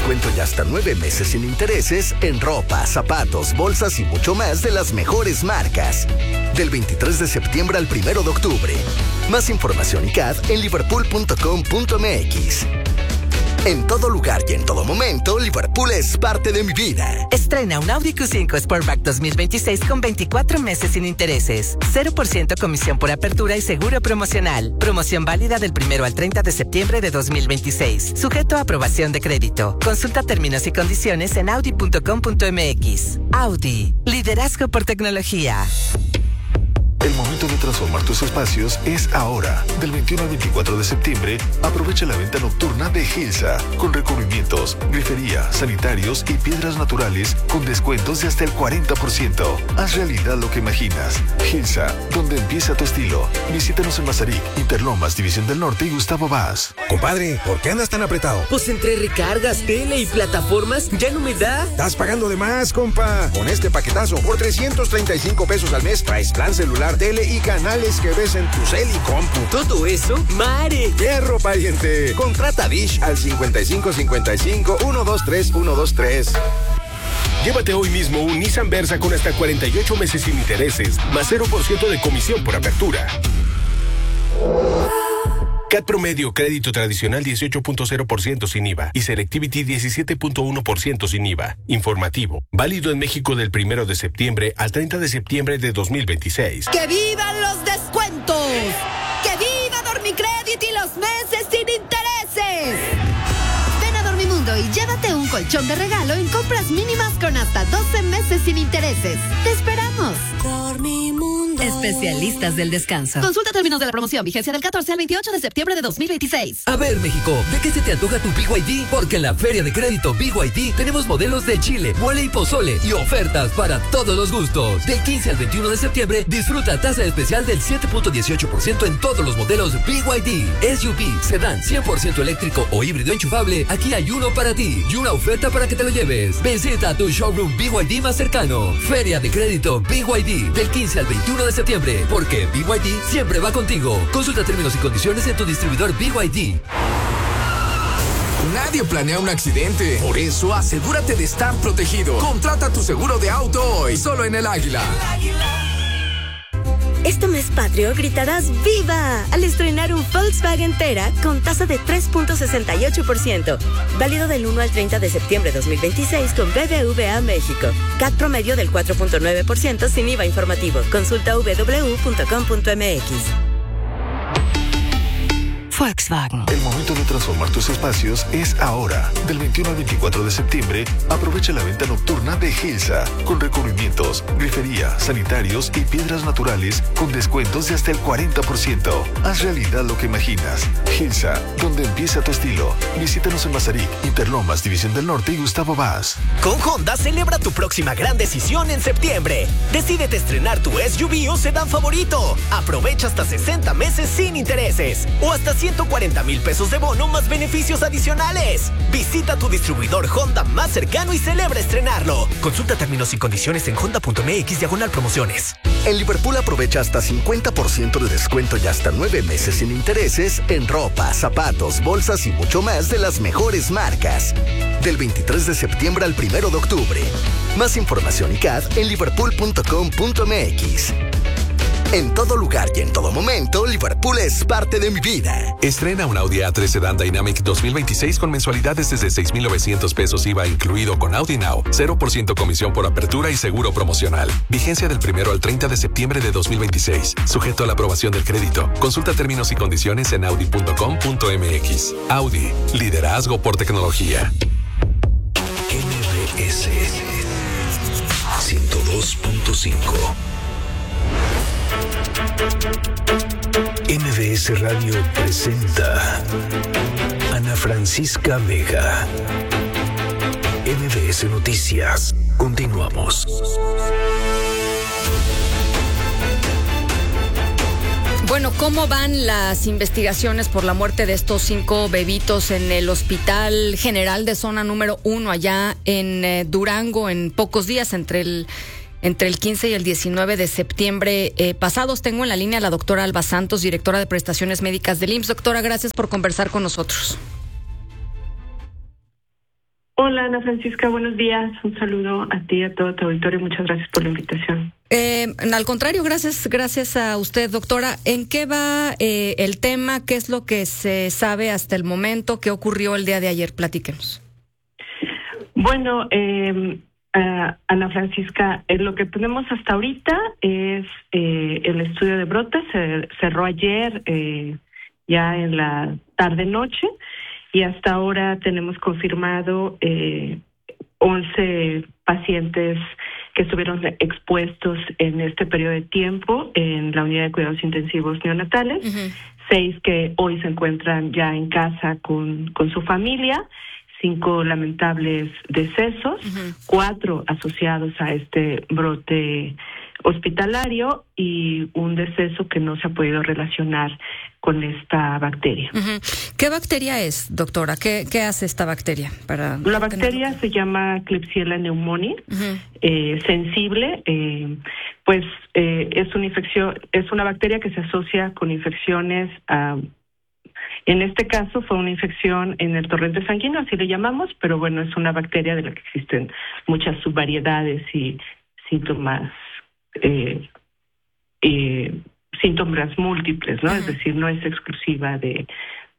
descuento y hasta 9 meses sin intereses en ropa, zapatos, bolsas y mucho más de las mejores marcas. Del 23 de septiembre al 1 de octubre. Más información y CAD en liverpool.com.mx. En todo lugar y en todo momento, Liverpool es parte de mi vida. Estrena un Audi Q5 Sportback 2026 con 24 meses sin intereses. 0% comisión por apertura y seguro promocional. Promoción válida del 1 al 30 de septiembre de 2026. Sujeto a aprobación de crédito. Consulta términos y condiciones en audi.com.mx. Audi. Liderazgo por tecnología. El momento de transformar tus espacios es ahora. Del 21 al 24 de septiembre, aprovecha la venta nocturna de Gilsa, con recubrimientos, grifería, sanitarios y piedras naturales con descuentos de hasta el 40%. Haz realidad lo que imaginas. Gilsa, donde empieza tu estilo. Visítanos en Mazarik, Interlomas, División del Norte y Gustavo Vaz. Compadre, ¿por qué andas tan apretado? Pues entre recargas, tele y plataformas, ya no me da. Estás pagando de más, compa. Con este paquetazo, por 335 pesos al mes, traes plan celular, tele y canales que ves en tu cel y compu. ¿Todo eso? ¡Mare! ¡Hierro, pariente! Contrata Dish al 5555-123123. Llévate hoy mismo un Nissan Versa con hasta 48 meses sin intereses, más 0% de comisión por apertura. CAT promedio, crédito tradicional 18.0% sin IVA y Selectivity 17.1% sin IVA. Informativo, válido en México del 1 de septiembre al 30 de septiembre de 2026. ¡Que vivan los descuentos! ¡Que viva Dormicrédito y los meses sin intereses! Ven a Dormimundo y llévate un colchón de regalo en compras mínimas con hasta 12 meses sin intereses. ¡Te esperamos! Dormimundo. Especialistas del descanso. Consulta términos de la promoción. Vigencia del 14 al 28 de septiembre de 2026. A ver, México, ¿de qué se te antoja tu BYD? Porque en la Feria de Crédito BYD tenemos modelos de chile, mole y pozole y ofertas para todos los gustos. Del 15 al 21 de septiembre, disfruta tasa especial del 7.18% en todos los modelos BYD. SUV, sedán, 100% eléctrico o híbrido enchufable, aquí hay uno para ti y una oferta para que te lo lleves. Visita tu showroom BYD más cercano. Feria de Crédito BYD, del 15 al 21 de septiembre, porque BYD siempre va contigo. Consulta términos y condiciones en tu distribuidor BYD. Nadie planea un accidente. Por eso, asegúrate de estar protegido. Contrata tu seguro de auto hoy, solo en El Águila. Este mes patrio gritarás ¡Viva! Al estrenar un Volkswagen Tera con tasa de 3.68%. Válido del 1 al 30 de septiembre de 2026 con BBVA México. CAT promedio del 4.9% sin IVA informativo. Consulta www.com.mx. Volkswagen. El momento de transformar tus espacios es ahora. Del 21 al 24 de septiembre, aprovecha la venta nocturna de Gilsa, con recubrimientos, grifería, sanitarios y piedras naturales con descuentos de hasta el 40%. Haz realidad lo que imaginas. Gilsa, donde empieza tu estilo. Visítanos en Mazarik, Interlomas, División del Norte y Gustavo Vaz. Con Honda celebra tu próxima gran decisión en septiembre. Decídete estrenar tu SUV o sedán favorito. Aprovecha hasta 60 meses sin intereses o hasta 140,000 pesos de bono más beneficios adicionales. Visita tu distribuidor Honda más cercano y celebra estrenarlo. Consulta términos y condiciones en honda.mx/promociones. En Liverpool aprovecha hasta 50% de descuento y hasta 9 meses sin intereses en ropa, zapatos, bolsas y mucho más de las mejores marcas. Del 23 de septiembre al 1 de octubre. Más información y CAD en liverpool.com.mx. En todo lugar y en todo momento, Liverpool es parte de mi vida. Estrena un Audi A3 Sedan Dynamic 2026 con mensualidades desde 6,900 pesos IVA incluido con Audi Now. 0% comisión por apertura y seguro promocional. Vigencia del 1 al 30 de septiembre de 2026. Sujeto a la aprobación del crédito. Consulta términos y condiciones en audi.com.mx. Audi. Liderazgo por tecnología. MBS 102.5. MBS Radio presenta Ana Francisca Vega. MBS Noticias. Continuamos. Bueno, ¿cómo van las investigaciones por la muerte de estos 5 bebitos en el Hospital General de Zona número 1 allá en Durango en pocos días entre el 15 y el 19 de septiembre pasados? Tengo en la línea a la doctora Alba Santos, directora de prestaciones médicas del IMSS. Doctora, gracias por conversar con nosotros. Hola, Ana Francisca, buenos días. Un saludo a ti y a todo tu auditorio. Muchas gracias por la invitación. Al contrario, gracias a usted, doctora. ¿En qué va el tema? ¿Qué es lo que se sabe hasta el momento? ¿Qué ocurrió el día de ayer? Platíquenos. Bueno, Ana Francisca, lo que tenemos hasta ahorita es el estudio de brotes. Se cerró ayer, ya en la tarde-noche. Y hasta ahora tenemos confirmado 11 pacientes que estuvieron expuestos en este periodo de tiempo en la unidad de cuidados intensivos neonatales, 6 que hoy se encuentran ya en casa con su familia, 5 lamentables decesos, 4 asociados a este brote hospitalario y un deceso que no se ha podido relacionar con esta bacteria. ¿Qué bacteria es, doctora? ¿Qué hace esta bacteria? La bacteria se llama Klebsiella pneumoniae, sensible, es una infección, es una bacteria que se asocia con infecciones. En este caso fue una infección en el torrente sanguíneo, así le llamamos, pero bueno, es una bacteria de la que existen muchas subvariedades y síntomas síntomas múltiples, ¿no? Es decir, no es exclusiva de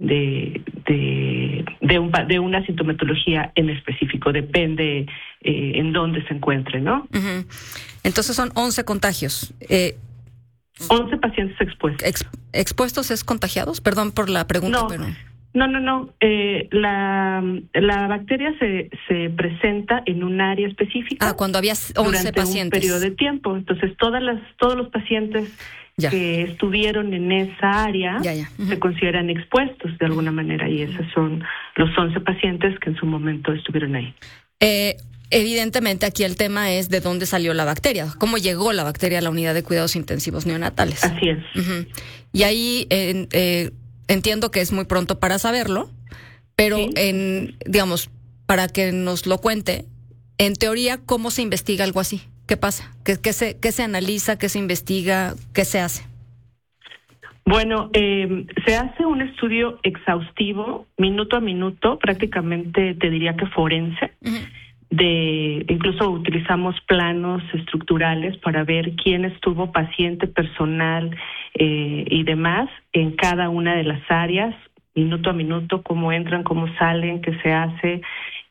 una sintomatología en específico, depende en dónde se encuentre, ¿no? Entonces son 11 contagios. 11 pacientes expuestos. ¿Expuestos es contagiados? Perdón por la pregunta, pero... No. La bacteria se presenta en un área específica. Cuando había 11 durante pacientes. Un periodo de tiempo. Entonces, todos los pacientes que estuvieron en esa área se consideran expuestos de alguna manera, y esos son los 11 pacientes que en su momento estuvieron ahí. Evidentemente, aquí el tema es de dónde salió la bacteria, cómo llegó la bacteria a la unidad de cuidados intensivos neonatales. Así es. Y ahí entiendo que es muy pronto para saberlo, pero digamos, para que nos lo cuente, en teoría, ¿cómo se investiga algo así? ¿Qué pasa? ¿Qué se analiza? ¿Qué se investiga? ¿Qué se hace? Bueno, se hace un estudio exhaustivo, minuto a minuto, prácticamente te diría que forense. Incluso utilizamos planos estructurales para ver quién estuvo, paciente, personal y demás, en cada una de las áreas, minuto a minuto, cómo entran, cómo salen, qué se hace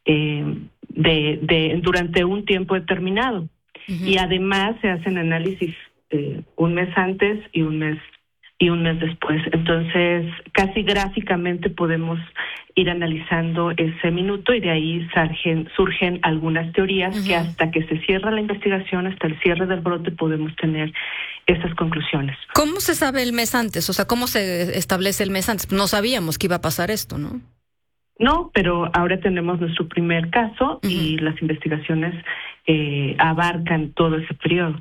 durante un tiempo determinado. Y además se hacen análisis un mes antes y un mes después. Entonces, casi gráficamente podemos ir analizando ese minuto, y de ahí surgen algunas teorías que hasta que se cierra la investigación, hasta el cierre del brote, podemos tener esas conclusiones. ¿Cómo se sabe el mes antes? O sea, ¿cómo se establece el mes antes? No sabíamos que iba a pasar esto, ¿no? No, pero ahora tenemos nuestro primer caso y las investigaciones abarcan todo ese periodo.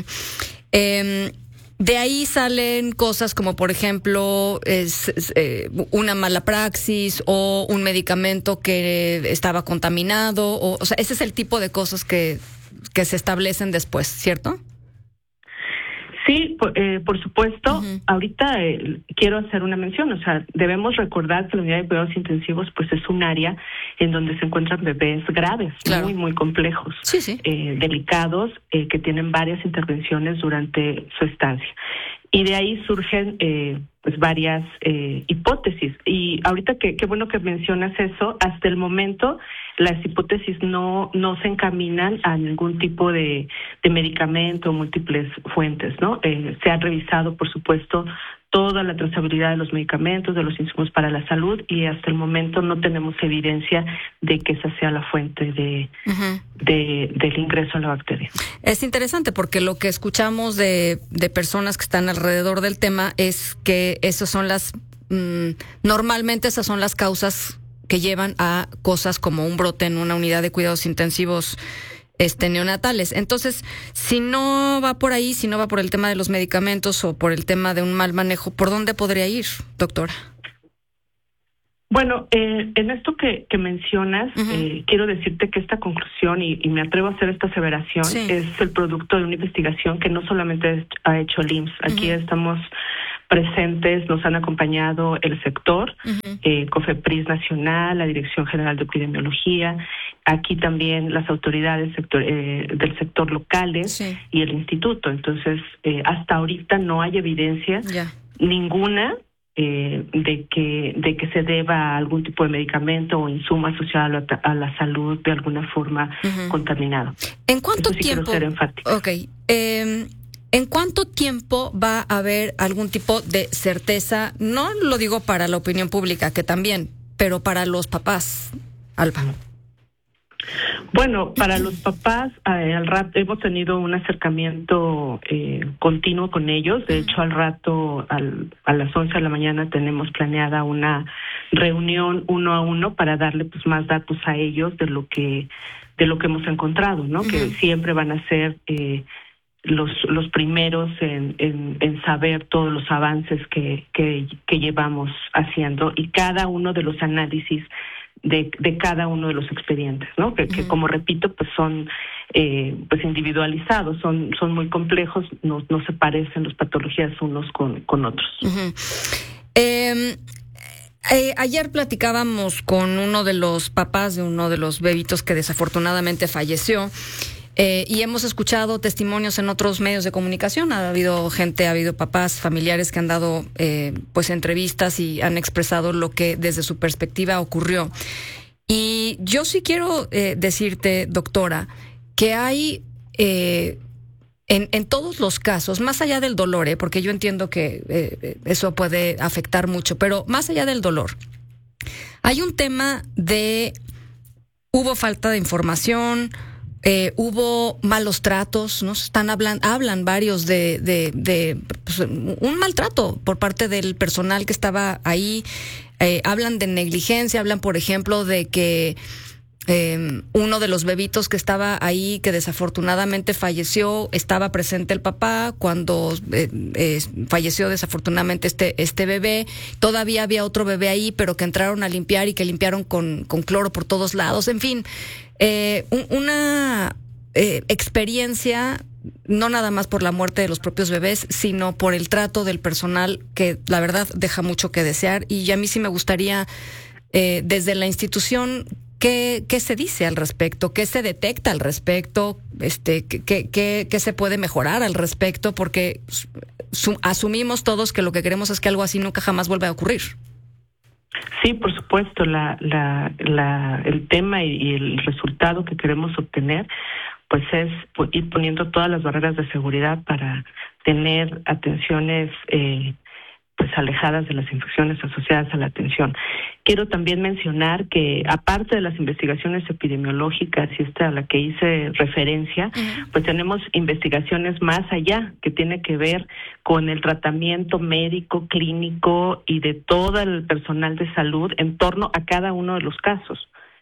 De ahí salen cosas como, por ejemplo, una mala praxis o un medicamento que estaba contaminado. O sea, ese es el tipo de cosas que se establecen después, ¿cierto? Sí, por supuesto. Ahorita quiero hacer una mención. O sea, debemos recordar que la unidad de cuidados intensivos pues es un área en donde se encuentran bebés graves, muy, muy complejos, delicados, que tienen varias intervenciones durante su estancia. Y de ahí surgen pues varias hipótesis. Y ahorita qué bueno que mencionas eso. Hasta el momento las hipótesis no se encaminan a ningún tipo de medicamento o múltiples fuentes, ¿no? Se ha revisado, por supuesto, toda la trazabilidad de los medicamentos, de los insumos para la salud, y hasta el momento no tenemos evidencia de que esa sea la fuente del ingreso a la bacteria. Es interesante porque lo que escuchamos de personas que están alrededor del tema es que esas son normalmente esas son las causas que llevan a cosas como un brote en una unidad de cuidados intensivos neonatales. Entonces, si no va por ahí, si no va por el tema de los medicamentos o por el tema de un mal manejo, ¿por dónde podría ir, doctora? Bueno, en esto que mencionas, quiero decirte que esta conclusión, y me atrevo a hacer esta aseveración, es el producto de una investigación que no solamente ha hecho el IMSS. Aquí estamos presentes, nos han acompañado el sector, COFEPRIS Nacional, la Dirección General de Epidemiología, aquí también las autoridades del sector locales y el instituto. Entonces, hasta ahorita no hay evidencia ninguna de que se deba a algún tipo de medicamento o insumo asociado a la salud de alguna forma contaminado. ¿En cuánto Eso sí tiempo? Quiero ser enfática. Okay. ¿En cuánto tiempo va a haber algún tipo de certeza? No lo digo para la opinión pública, que también, pero para los papás, Alba. Bueno, para los papás, al rato hemos tenido un acercamiento continuo con ellos. De hecho, al rato, a las 11 de la mañana, tenemos planeada una reunión 1 a 1 para darle pues más datos a ellos de lo que hemos encontrado, ¿no? Que siempre van a ser los primeros en saber todos los avances que llevamos haciendo, y cada uno de los análisis de cada uno de los expedientes, ¿no? Que como repito, pues son pues individualizados, son muy complejos, no se parecen las patologías unos con otros. Ayer platicábamos con uno de los papás de uno de los bebitos que desafortunadamente falleció. Y hemos escuchado testimonios en otros medios de comunicación. Ha habido papás, familiares que han dado pues entrevistas y han expresado lo que desde su perspectiva ocurrió. Y yo sí quiero decirte, doctora, que hay en todos los casos, más allá del dolor, porque yo entiendo que eso puede afectar mucho, pero más allá del dolor, hay un tema de hubo falta de información. Hubo malos tratos, ¿no? Hablan varios de pues, un maltrato por parte del personal que estaba ahí. Hablan de negligencia, hablan, por ejemplo, de que uno de los bebitos que estaba ahí, que desafortunadamente falleció, estaba presente el papá cuando falleció desafortunadamente este bebé. Todavía había otro bebé ahí, pero que entraron a limpiar y que limpiaron con cloro por todos lados. En fin, una experiencia no nada más por la muerte de los propios bebés, sino por el trato del personal, que la verdad deja mucho que desear. Y a mí sí me gustaría, desde la institución, ¿qué se dice al respecto? ¿Qué se detecta al respecto? ¿Qué se puede mejorar al respecto? Porque asumimos todos que lo que queremos es que algo así nunca jamás vuelva a ocurrir. Sí, por supuesto, el tema y el resultado que queremos obtener, pues es ir poniendo todas las barreras de seguridad para tener atenciones pues alejadas de las infecciones asociadas a la atención. Quiero también mencionar que, aparte de las investigaciones epidemiológicas y esta a la que hice referencia, pues tenemos investigaciones más allá, que tiene que ver con el tratamiento médico, clínico y de todo el personal de salud en torno a cada uno de los casos.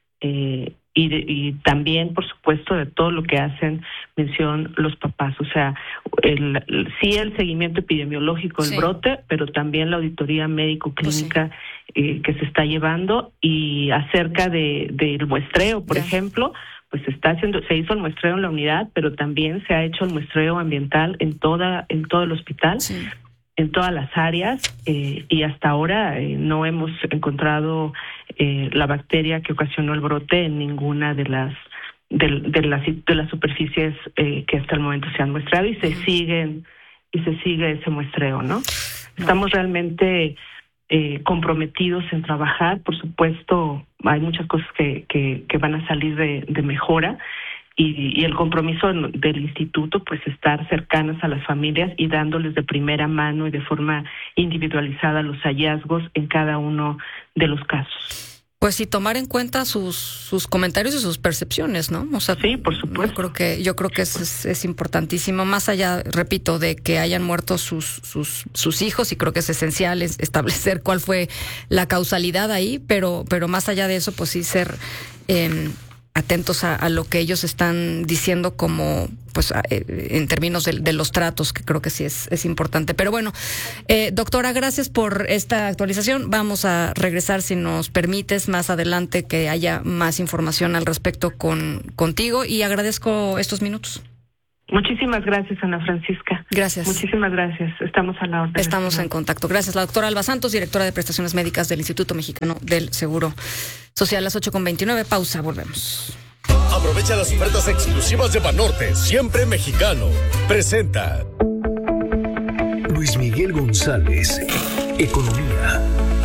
Y también, por supuesto, de todo lo que hacen mención los papás. O sea, sí el seguimiento epidemiológico del brote, pero también la auditoría médico-clínica que se está llevando. Y acerca del muestreo, por ejemplo, pues se hizo el muestreo en la unidad, pero también se ha hecho el muestreo ambiental en todo el hospital. En todas las áreas, y hasta ahora no hemos encontrado la bacteria que ocasionó el brote en ninguna de las superficies que hasta el momento se han muestrado, y se sigue ese muestreo, ¿no? Estamos realmente comprometidos en trabajar. Por supuesto, hay muchas cosas que van a salir de mejora. Y el compromiso del instituto, pues estar cercanos a las familias y dándoles de primera mano y de forma individualizada los hallazgos en cada uno de los casos. Pues sí, tomar en cuenta sus comentarios y sus percepciones, ¿no? O sea, sí, por supuesto. Yo creo que es importantísimo, más allá, repito, de que hayan muerto sus hijos, y creo que es esencial establecer cuál fue la causalidad ahí, pero más allá de eso, pues sí ser atentos a lo que ellos están diciendo, como pues en términos de los tratos, que creo que sí es importante. Pero bueno, doctora, gracias por esta actualización. Vamos a regresar, si nos permites, más adelante, que haya más información al respecto contigo, y agradezco estos minutos. Muchísimas gracias, Ana Francisca. Gracias. Muchísimas gracias. Estamos a la orden. Estamos en contacto. Gracias. La doctora Alba Santos, directora de Prestaciones Médicas del Instituto Mexicano del Seguro Social. Las 8:29. Pausa. Volvemos. Aprovecha las ofertas exclusivas de Banorte, siempre mexicano. Presenta Luis Miguel González, Economía.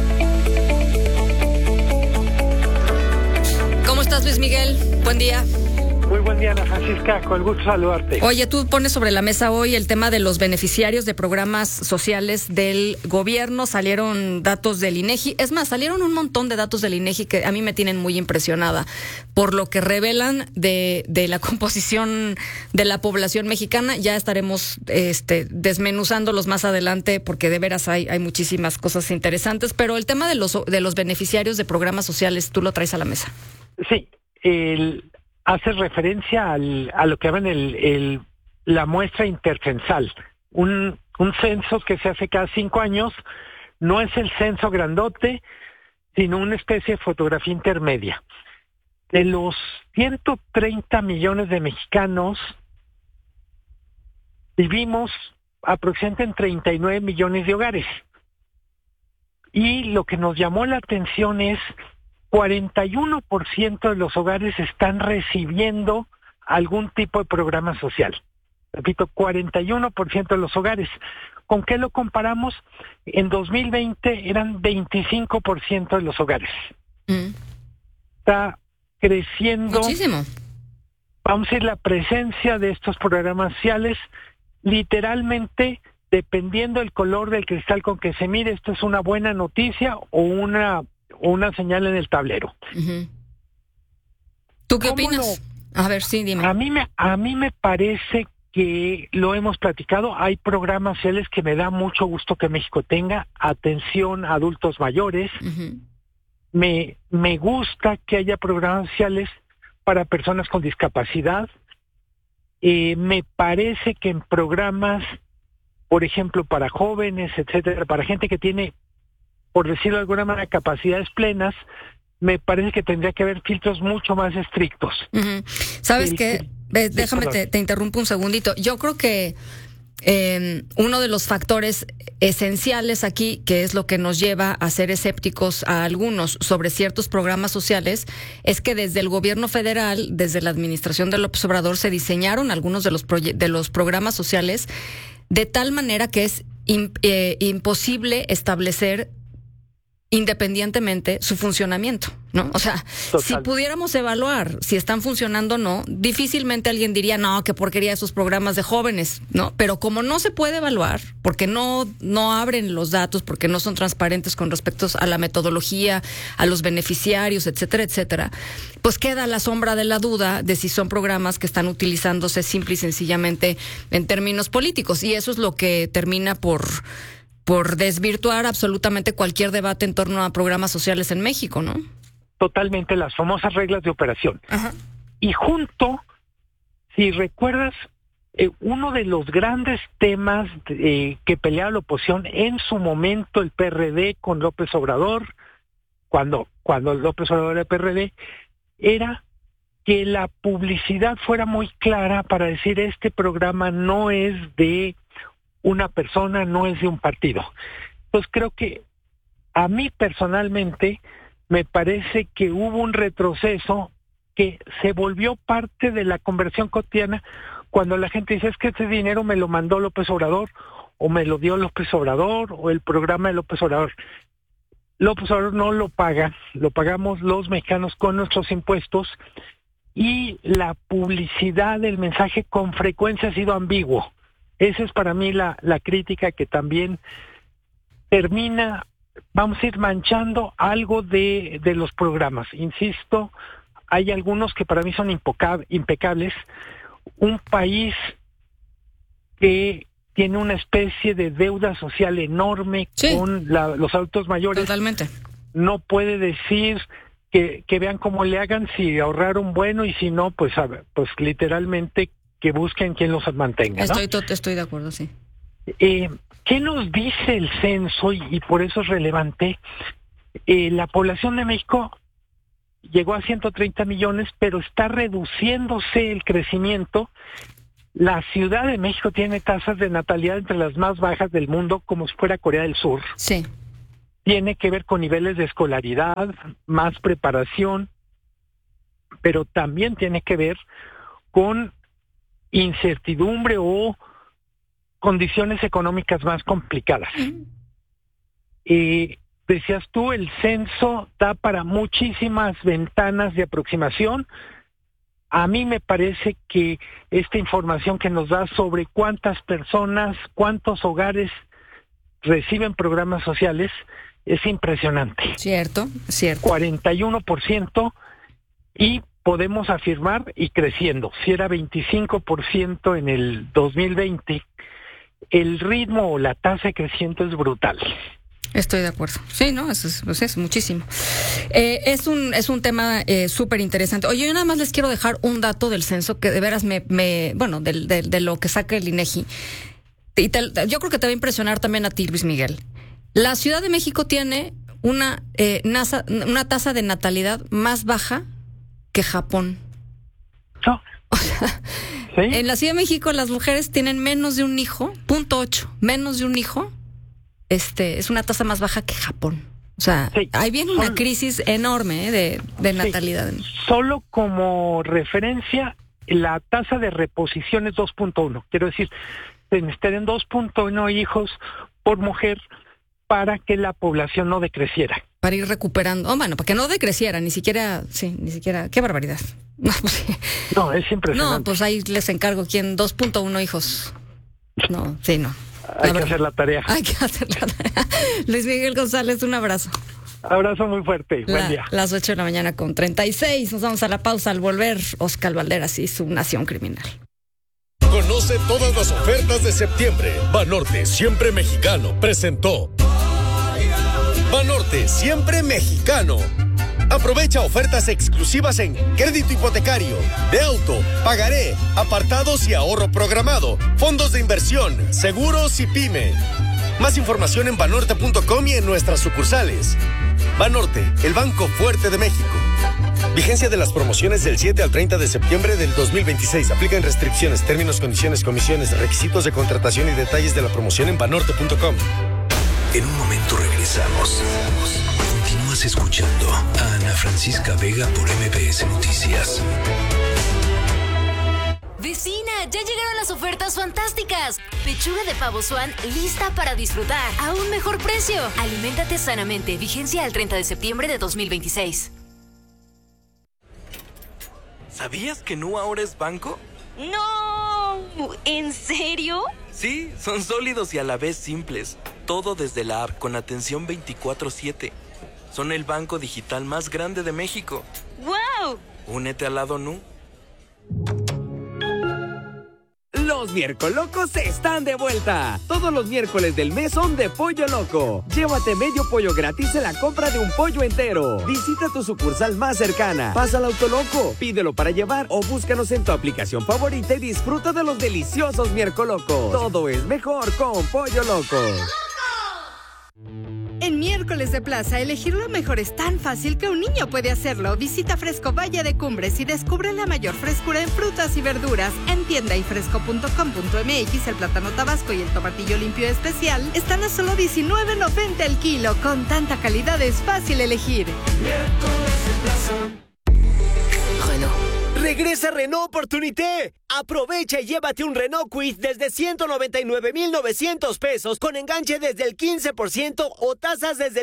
¿Cómo estás, Luis Miguel? Buen día. Muy buen día, Ana Francisca, con el gusto de saludarte. Oye, tú pones sobre la mesa hoy el tema de los beneficiarios de programas sociales del gobierno. Salieron datos del INEGI. Es más, salieron un montón de datos del INEGI que a mí me tienen muy impresionada por lo que revelan de la composición de la población mexicana. Ya estaremos desmenuzándolos más adelante porque de veras hay muchísimas cosas interesantes. Pero el tema de los beneficiarios de programas sociales, tú lo traes a la mesa. Sí, hace referencia a lo que llaman la muestra intercensal, un censo que se hace cada 5 años. No es el censo grandote, sino una especie de fotografía intermedia. De los 130 millones de mexicanos, vivimos aproximadamente en 39 millones de hogares. Y lo que nos llamó la atención es 41% de los hogares están recibiendo algún tipo de programa social. Repito, 41% de los hogares. ¿Con qué lo comparamos? En 2020 eran 25% de los hogares. Está creciendo muchísimo. Vamos a decir, la presencia de estos programas sociales, literalmente, dependiendo del color del cristal con que se mire, esto es una buena noticia o una señal en el tablero. ¿Tú qué opinas? A ver, sí, dime. A mí me parece que lo hemos platicado. Hay programas sociales que me da mucho gusto que México tenga. Atención a adultos mayores. Me gusta que haya programas sociales para personas con discapacidad. Me parece que en programas, por ejemplo, para jóvenes, etcétera, para gente que tiene, por decirlo de alguna manera, capacidades plenas, me parece que tendría que haber filtros mucho más estrictos. ¿Sabes qué? Déjame, te interrumpo un segundito. Yo creo que uno de los factores esenciales aquí, que es lo que nos lleva a ser escépticos a algunos sobre ciertos programas sociales, es que desde el gobierno federal, desde la administración de López Obrador, se diseñaron algunos de los programas sociales de tal manera que es imposible establecer independientemente su funcionamiento, ¿no? O sea, total. Si pudiéramos evaluar si están funcionando o no, difícilmente alguien diría, no, qué porquería esos programas de jóvenes, ¿no? Pero como no se puede evaluar, porque no abren los datos, porque no son transparentes con respecto a la metodología, a los beneficiarios, etcétera, etcétera, pues queda a la sombra de la duda de si son programas que están utilizándose simple y sencillamente en términos políticos. Y eso es lo que termina por desvirtuar absolutamente cualquier debate en torno a programas sociales en México, ¿no? Totalmente, las famosas reglas de operación. Ajá. Y junto, si recuerdas, uno de los grandes temas que peleaba la oposición en su momento, el PRD con López Obrador, cuando López Obrador era PRD, era que la publicidad fuera muy clara para decir, este programa no es de una persona, no es de un partido. Pues creo que a mí personalmente me parece que hubo un retroceso que se volvió parte de la conversión cotidiana cuando la gente dice, es que este dinero me lo mandó López Obrador, o me lo dio López Obrador, o el programa de López Obrador. López Obrador no lo paga, lo pagamos los mexicanos con nuestros impuestos, y la publicidad del mensaje con frecuencia ha sido ambiguo. Esa es para mí la crítica que también termina, vamos a ir manchando algo de los programas. Insisto, hay algunos que para mí son impecables. Un país que tiene una especie de deuda social enorme con los adultos mayores. Totalmente. No puede decir que vean cómo le hagan, si ahorraron bueno y si no, pues literalmente que busquen quien los mantenga, ¿no? Estoy de acuerdo, sí. ¿Qué nos dice el censo? Y por eso es relevante. La población de México llegó a 130 millones, pero está reduciéndose el crecimiento. La Ciudad de México tiene tasas de natalidad entre las más bajas del mundo, como si fuera Corea del Sur. Sí. Tiene que ver con niveles de escolaridad, más preparación. pero también tiene que ver con incertidumbre o condiciones económicas más complicadas. Decías tú, el censo da para muchísimas ventanas de aproximación. A mí me parece que esta información que nos da sobre cuántas personas, cuántos hogares reciben programas sociales es impresionante. Cierto. 41%, y podemos afirmar, y creciendo, si era 25% en el 2020, el ritmo o la tasa de crecimiento es brutal. Estoy de acuerdo. Sí, ¿no? Eso es muchísimo. Es un tema súper interesante. Oye, yo nada más les quiero dejar un dato del censo que de veras de lo que saca el INEGI. Yo creo que te va a impresionar también a ti, Luis Miguel. La Ciudad de México tiene una tasa de natalidad más baja que Japón. O sea, ¿sí? En la Ciudad de México las mujeres tienen menos de un hijo, 0.8, menos de un hijo. Es una tasa más baja que Japón. O sea, sí, ahí viene una crisis enorme de natalidad. Sí. Solo como referencia, la tasa de reposición es 2.1. Quiero decir, se necesitan 2.1 hijos por mujer para que la población no decreciera. Para ir recuperando. Para que no decreciera, ni siquiera. Qué barbaridad. No, es impresionante. No, pues ahí les encargo 2.1 hijos. No. Hay que hacer la tarea. Luis Miguel González, un abrazo. Abrazo muy fuerte. Buen día. Las 8:36. Nos vamos a la pausa. Al volver, Óscar Valderas y su Nación Criminal. Conoce todas las ofertas de septiembre. Banorte, siempre mexicano, presentó. Banorte, siempre mexicano. Aprovecha ofertas exclusivas en crédito hipotecario, de auto, pagaré, apartados y ahorro programado, fondos de inversión, seguros y pyme. Más información en banorte.com y en nuestras sucursales. Banorte, el banco fuerte de México. Vigencia de las promociones del 7 al 30 de septiembre del 2026. Aplican restricciones, términos, condiciones, comisiones, requisitos de contratación y detalles de la promoción en banorte.com. En un momento regresamos. Continúas escuchando a Ana Francisca Vega por MBS Noticias. Vecina, ya llegaron las ofertas fantásticas. Pechuga de pavo Swan lista para disfrutar a un mejor precio. Aliméntate sanamente. Vigencia al 30 de septiembre de 2026. ¿Sabías que Nu ahora es banco? ¡No! ¿En serio? Sí, son sólidos y a la vez simples. Todo desde la app con atención 24/7. Son el banco digital más grande de México. ¡Wow! Únete al lado Nu. Los Miércolocos están de vuelta. Todos los miércoles del mes son de Pollo Loco. Llévate medio pollo gratis en la compra de un pollo entero. Visita tu sucursal más cercana. Pasa al Autoloco, pídelo para llevar o búscanos en tu aplicación favorita y disfruta de los deliciosos Miércolocos. Todo es mejor con Pollo Loco. En Miércoles de Plaza, elegir lo mejor es tan fácil que un niño puede hacerlo. Visita Fresco Valle de Cumbres y descubre la mayor frescura en frutas y verduras. En tienda y fresco.com.mx, el plátano tabasco y el tomatillo limpio especial están a solo $19.90 el kilo. Con tanta calidad es fácil elegir. Miércoles de Plaza. Regresa Renault Opportunité. Aprovecha y llévate un Renault Kwid desde 199,900 pesos con enganche desde el 15% o tasas desde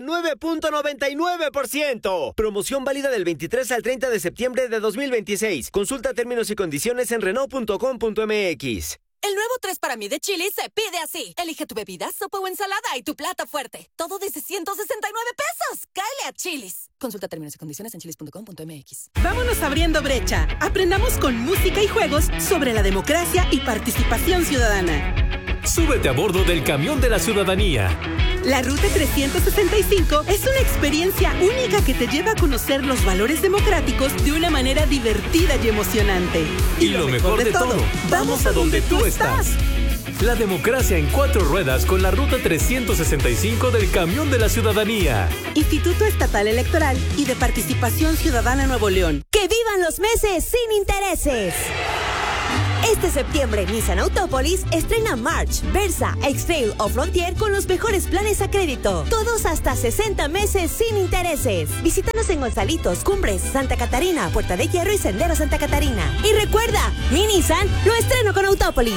9.99%. Promoción válida del 23 al 30 de septiembre de 2026. Consulta términos y condiciones en Renault.com.mx. El nuevo 3 para mí de Chili's se pide así. Elige tu bebida, sopa o ensalada y tu plato fuerte. Todo desde $169 pesos. ¡Cáele a Chili's! Consulta términos y condiciones en chilis.com.mx. Vámonos abriendo brecha. Aprendamos con música y juegos sobre la democracia y participación ciudadana. Súbete a bordo del Camión de la Ciudadanía. La Ruta 365 es una experiencia única que te lleva a conocer los valores democráticos de una manera divertida y emocionante. Y lo mejor de todo, vamos a donde tú estás. La democracia en 4 ruedas con la Ruta 365 del Camión de la Ciudadanía. Instituto Estatal Electoral y de Participación Ciudadana Nuevo León. ¡Que vivan los meses sin intereses! Este septiembre, Nissan Autópolis estrena March, Versa, X-Trail o Frontier con los mejores planes a crédito. Todos hasta 60 meses sin intereses. Visítanos en Gonzalitos, Cumbres, Santa Catarina, Puerta de Hierro y Sendero Santa Catarina. Y recuerda, mi Nissan lo estreno con Autópolis.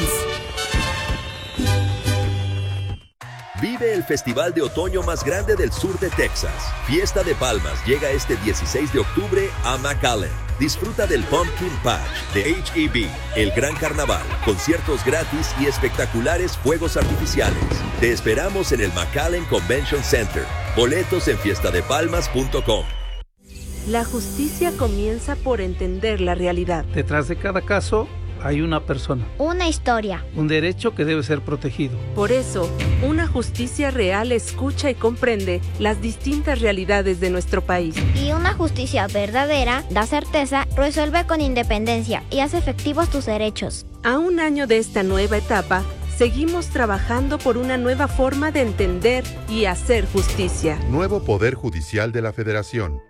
Vive el festival de otoño más grande del sur de Texas. Fiesta de Palmas llega este 16 de octubre a McAllen. Disfruta del Pumpkin Patch de H-E-B, el gran carnaval, conciertos gratis y espectaculares fuegos artificiales. Te esperamos en el McAllen Convention Center. Boletos en fiestadepalmas.com. La justicia comienza por entender la realidad. Detrás de cada caso hay una persona. Una historia. Un derecho que debe ser protegido. Por eso, una justicia real escucha y comprende las distintas realidades de nuestro país. Y una justicia verdadera da certeza, resuelve con independencia y hace efectivos tus derechos. A un año de esta nueva etapa, seguimos trabajando por una nueva forma de entender y hacer justicia. Nuevo Poder Judicial de la Federación.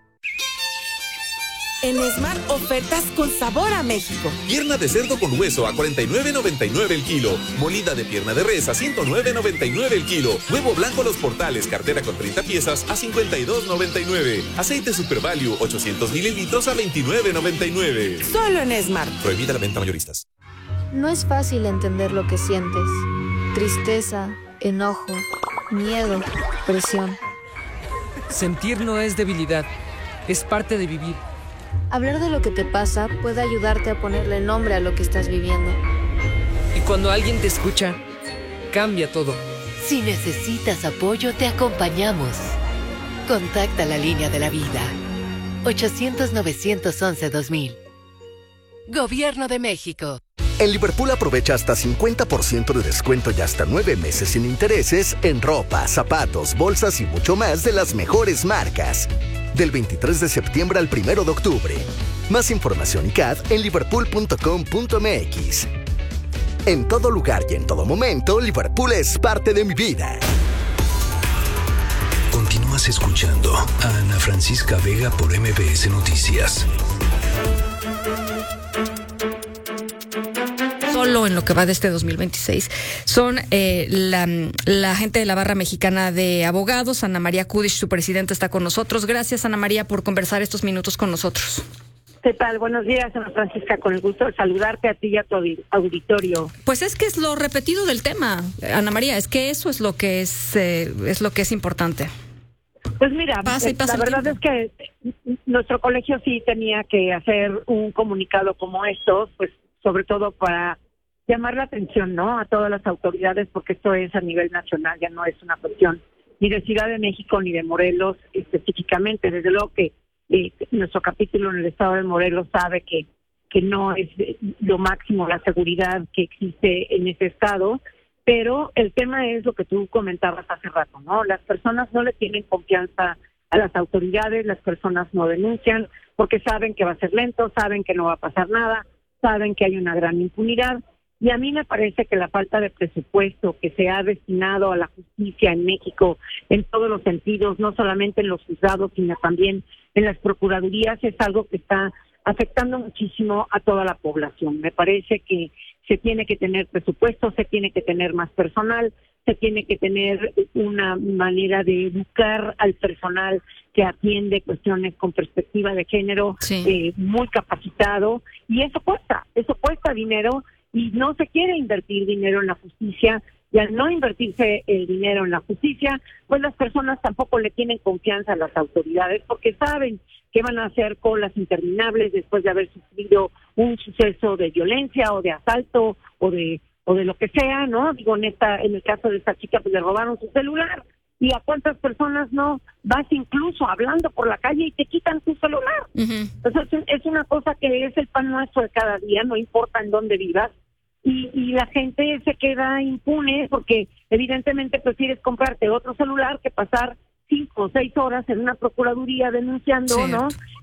En Smart, ofertas con sabor a México. Pierna de cerdo con hueso a $49.99 el kilo. Molida de pierna de res a $109.99 el kilo. Huevo blanco Los Portales, cartera con 30 piezas a $52.99. Aceite Super Value 800 mililitros a $29.99. Solo en Smart. Prohibida la venta mayoristas. No es fácil entender lo que sientes. Tristeza, enojo, miedo, presión. Sentir no es debilidad, es parte de vivir. Hablar de lo que te pasa puede ayudarte a ponerle nombre a lo que estás viviendo. Y cuando alguien te escucha, cambia todo. Si necesitas apoyo, te acompañamos. Contacta la línea de la vida. 800-911-2000. Gobierno de México. En Liverpool aprovecha hasta 50% de descuento y hasta 9 meses sin intereses en ropa, zapatos, bolsas y mucho más de las mejores marcas. Del 23 de septiembre al 1 de octubre. Más información y CAD en liverpool.com.mx. En todo lugar y en todo momento, Liverpool es parte de mi vida. Continúas escuchando a Ana Francisca Vega por MBS Noticias. Solo en lo que va de este 2026 son la gente de la Barra Mexicana de Abogados. Ana María Kudish, su presidenta, está con nosotros. Gracias, Ana María, por conversar estos minutos con nosotros. ¿Qué tal? Buenos días, Ana Francisca, con el gusto de saludarte a ti y a tu auditorio. Pues es que es lo repetido del tema, Ana María, es que eso es lo que es importante. Pues mira, la verdad es que nuestro colegio sí tenía que hacer un comunicado como estos, pues sobre todo para llamar la atención, ¿no?, a todas las autoridades, porque esto es a nivel nacional, ya no es una cuestión ni de Ciudad de México ni de Morelos específicamente. Desde luego que nuestro capítulo en el estado de Morelos sabe que no es lo máximo la seguridad que existe en ese estado, pero el tema es lo que tú comentabas hace rato, ¿no? Las personas no le tienen confianza a las autoridades, las personas no denuncian porque saben que va a ser lento, saben que no va a pasar nada, saben que hay una gran impunidad. Y a mí me parece que la falta de presupuesto que se ha destinado a la justicia en México en todos los sentidos, no solamente en los juzgados, sino también en las procuradurías, es algo que está afectando muchísimo a toda la población. Me parece que se tiene que tener presupuesto, se tiene que tener más personal, se tiene que tener una manera de educar al personal que atiende cuestiones con perspectiva de género, muy capacitado, y eso cuesta dinero. Y no se quiere invertir dinero en la justicia, y al no invertirse el dinero en la justicia, pues las personas tampoco le tienen confianza a las autoridades, porque saben que van a hacer colas interminables después de haber sufrido un suceso de violencia o de asalto o de lo que sea, ¿no? Digo, en el caso de esta chica, pues le robaron su celular. ¿Y a cuántas personas no vas incluso hablando por la calle y te quitan tu celular? Entonces es una cosa que es el pan nuestro de cada día, no importa en dónde vivas, y la gente se queda impune porque evidentemente prefieres comprarte otro celular que pasar 5 o 6 horas en una procuraduría denunciando, ¿no?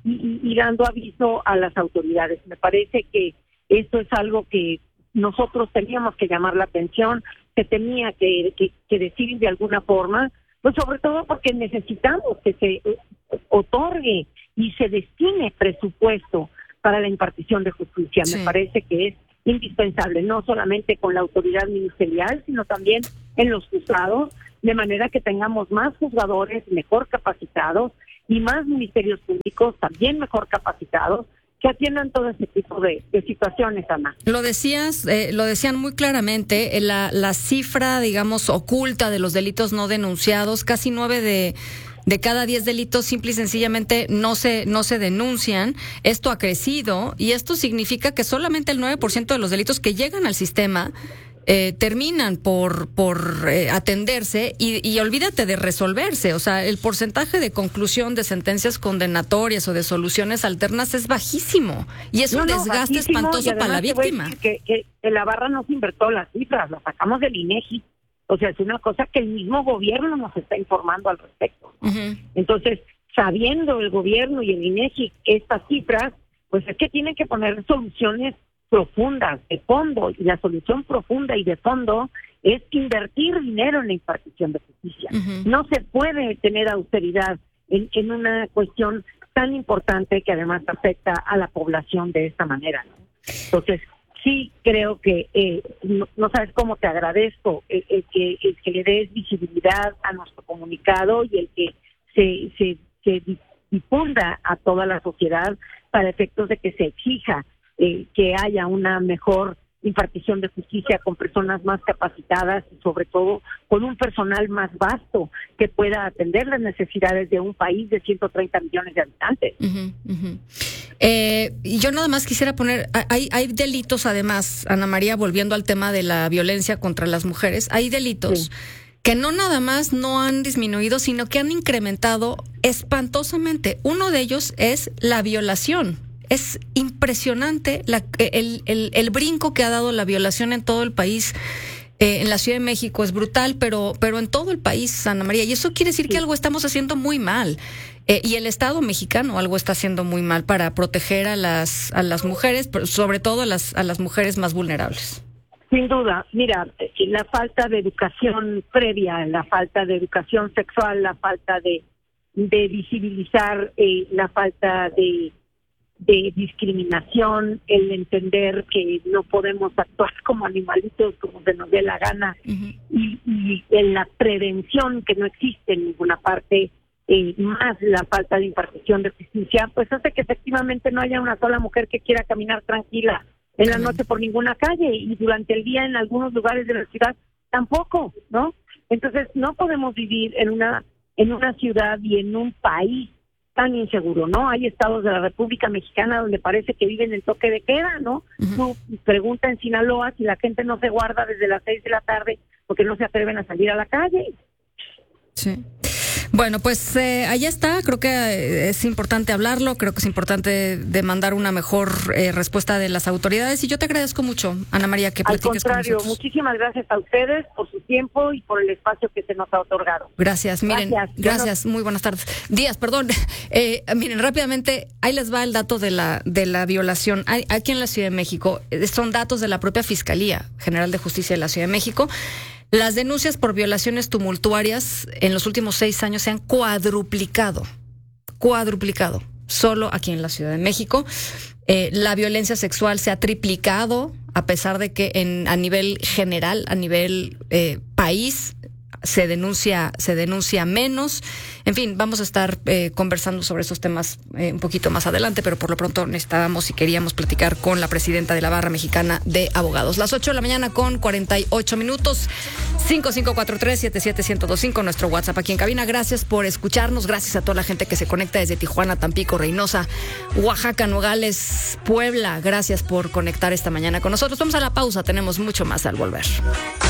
Y dando aviso a las autoridades. Me parece que esto es algo que nosotros teníamos que llamar la atención, se tenía que decir de alguna forma, pues sobre todo porque necesitamos que se otorgue y se destine presupuesto para la impartición de justicia. Me parece que es indispensable, no solamente con la autoridad ministerial, sino también en los juzgados, de manera que tengamos más juzgadores mejor capacitados y más ministerios públicos también mejor capacitados que atiendan todo ese tipo de situaciones, Ana. Lo decían muy claramente, la cifra, digamos, oculta de los delitos no denunciados, casi 9 de cada 10 delitos simple y sencillamente no se denuncian. Esto ha crecido y esto significa que solamente el 9% de los delitos que llegan al sistema terminan por atenderse y olvídate de resolverse. O sea, el porcentaje de conclusión de sentencias condenatorias o de soluciones alternas es bajísimo y es un desgaste espantoso para la víctima. Que la barra no se inventó las cifras, las sacamos del INEGI. O sea, es una cosa que el mismo gobierno nos está informando al respecto. Uh-huh. Entonces, sabiendo el gobierno y el INEGI estas cifras, pues es que tienen que poner soluciones profundas, de fondo, y la solución profunda y de fondo es invertir dinero en la impartición de justicia. Uh-huh. No se puede tener austeridad en una cuestión tan importante que además afecta a la población de esta manera, ¿no? Entonces, sí creo que no sabes cómo te agradezco el que le des visibilidad a nuestro comunicado y el que se difunda a toda la sociedad para efectos de que se exija que haya una mejor impartición de justicia con personas más capacitadas y sobre todo con un personal más vasto que pueda atender las necesidades de un país de 130 millones de habitantes. Uh-huh, uh-huh. Y yo nada más quisiera poner, hay delitos además, Ana María, volviendo al tema de la violencia contra las mujeres, hay delitos que no nada más no han disminuido, sino que han incrementado espantosamente. Uno de ellos es la violación. Es impresionante el brinco que ha dado la violación en todo el país. En la Ciudad de México es brutal, pero en todo el país, Ana María. Y eso quiere decir que algo estamos haciendo muy mal. Y el Estado mexicano algo está haciendo muy mal para proteger a las mujeres, pero sobre todo a las mujeres más vulnerables. Sin duda. Mira, la falta de educación previa, la falta de educación sexual, la falta de visibilizar, la falta de discriminación, el entender que no podemos actuar como animalitos como se nos dé la gana, uh-huh. y en la prevención que no existe en ninguna parte, más la falta de impartición de justicia, pues hace que efectivamente no haya una sola mujer que quiera caminar tranquila en la noche por ninguna calle y durante el día en algunos lugares de la ciudad tampoco, ¿no? Entonces no podemos vivir en una ciudad y en un país tan inseguro, ¿no? Hay estados de la República Mexicana donde parece que viven en toque de queda, ¿no? Uh-huh. Tú pregunta en Sinaloa si la gente no se guarda desde las 6 de la tarde porque no se atreven a salir a la calle. Sí. Bueno, pues allá está. Creo que es importante hablarlo. Creo que es importante demandar una mejor respuesta de las autoridades. Y yo te agradezco mucho, Ana María, que platiques con nosotros. Al contrario, muchísimas gracias a ustedes por su tiempo y por el espacio que se nos ha otorgado. Gracias. Miren, gracias. Muy buenas tardes. Días, perdón. Miren, rápidamente, ahí les va el dato de la violación. Aquí en la Ciudad de México, son datos de la propia Fiscalía General de Justicia de la Ciudad de México. Las denuncias por violaciones tumultuarias en los últimos 6 años se han cuadruplicado, solo aquí en la Ciudad de México. La violencia sexual se ha triplicado, a pesar de que a nivel general, a nivel país, se denuncia menos. En fin, vamos a estar conversando sobre esos temas un poquito más adelante, pero por lo pronto necesitábamos y queríamos platicar con la presidenta de la Barra Mexicana de Abogados. Las 8 de la mañana con 48 minutos. 5543-77125, nuestro WhatsApp aquí en cabina. Gracias por escucharnos, gracias a toda la gente que se conecta desde Tijuana, Tampico, Reynosa, Oaxaca, Nogales, Puebla. Gracias por conectar esta mañana con nosotros. Vamos a la pausa, tenemos mucho más al volver.